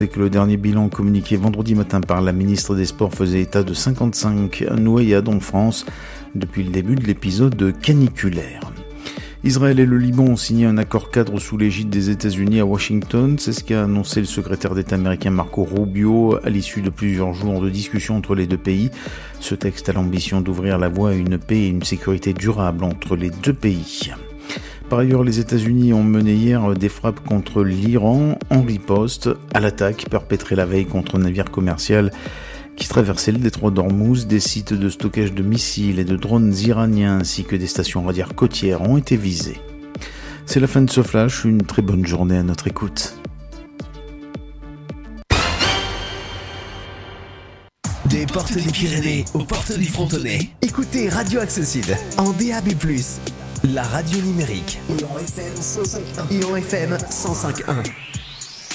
Et que le dernier bilan communiqué vendredi matin par la ministre des Sports faisait état de 55 noyades en France depuis le début de l'épisode caniculaire. Israël et le Liban ont signé un accord cadre sous l'égide des États-Unis à Washington. C'est ce qu'a annoncé le secrétaire d'État américain Marco Rubio à l'issue de plusieurs jours de discussions entre les deux pays. Ce texte a l'ambition d'ouvrir la voie à une paix et une sécurité durable entre les deux pays. Par ailleurs, les États-Unis ont mené hier des frappes contre l'Iran en riposte à l'attaque perpétrée la veille contre un navire commercial qui traversait le détroit d'Ormuz. Des sites de stockage de missiles et de drones iraniens ainsi que des stations radiaires côtières ont été visées. C'est la fin de ce flash, une très bonne journée à notre écoute. Des portes des Pyrénées aux portes du Frontonnet. Écoutez Radio Accesside en DAB+, la radio numérique. Et en FM 105.1.